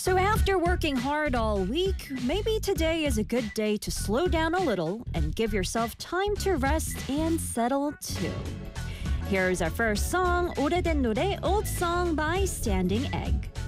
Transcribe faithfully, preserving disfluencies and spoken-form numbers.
So after working hard all week, maybe today is a good day to slow down a little and give yourself time to rest and settle too. Here's our first song, 오래된 노래, Old Song by Standing Egg.